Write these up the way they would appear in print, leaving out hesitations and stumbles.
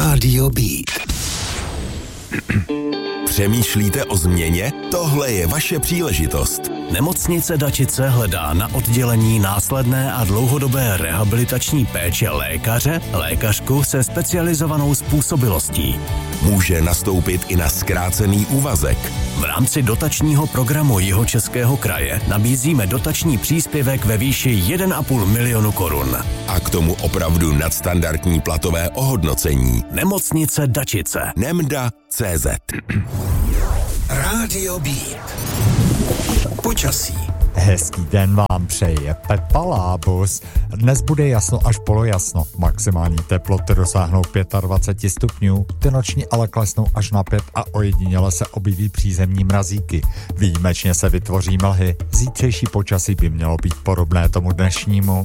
Rádio Beat. Přemýšlíte o změně? Tohle je vaše příležitost. Nemocnice Dačice hledá na oddělení následné a dlouhodobé rehabilitační péče lékařku se specializovanou způsobilostí. Může nastoupit i na zkrácený úvazek. V rámci dotačního programu Jihočeského kraje nabízíme dotační příspěvek ve výši 1,5 milionu korun. A k tomu opravdu nadstandardní platové ohodnocení. Nemocnice Dačice. Nemda.cz. Rádio Beat. Počasí. Hezký den vám přeje Pepa Lábus. Dnes bude jasno až polojasno. Maximální teploty dosáhnou 25 stupňů, ty noční ale klesnou až na 5 a ojediněle se objeví přízemní mrazíky. Výjimečně se vytvoří mlhy. Zítřejší počasí by mělo být podobné tomu dnešnímu.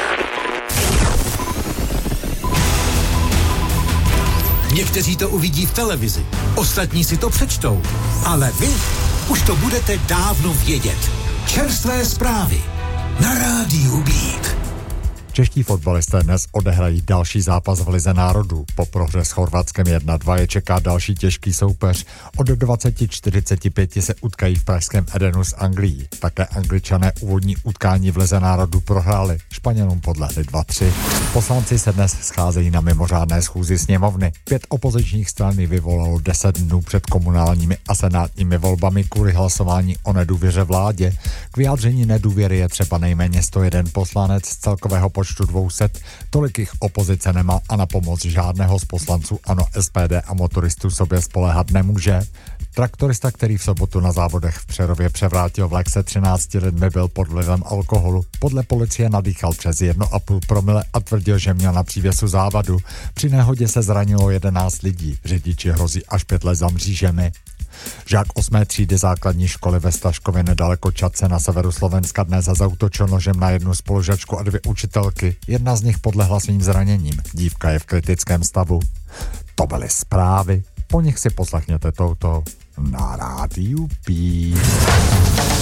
Někteří to uvidí v televizi, ostatní si to přečtou, ale vy už to budete dávno vědět. Čerstvé zprávy na Rádiu Beat. Čeští fotbalisté dnes odehrají další zápas v Lize národů. Po prohře s Chorvatskem 1-2 je čeká další těžký soupeř. Od 20:45 se utkají v pražském Edenu s Anglií. Také Angličané úvodní utkání v Lize národů prohráli. Španělům podlehli 2-3. Poslanci se dnes scházejí na mimořádné schůzi sněmovny. 5 opozičních stran vyvolalo 10 dnů před komunálními a senátními volbami kvůli hlasování o nedůvěře vládě. K vyjádření nedůvěry je třeba nejméně 101 poslanec z celkového počtu 200, tolik jich opozice nemá a na pomoc žádného z poslanců ANO, SPD a motoristů sobě spoléhat nemůže. Traktorista, který v sobotu na závodech v Přerově převrátil vlak se 13 lidmi, byl pod vlivem alkoholu. Podle policie nadýchal přes 1,5 promile a tvrdil, že měl na přívěsu závadu. Při nehodě se zranilo 11 lidí. Řidiči hrozí až 5 let za mřížemi. Žák 8. třídy základní školy ve Staškově nedaleko Čadce na severu Slovenska dnes zaútočil nožem na jednu spolužačku a 2 učitelky. Jedna z nich podlehla svým zraněním. Dívka je v kritickém stavu. To byly zprávy. Po nich si poslechněte touto na Rádiu Beat.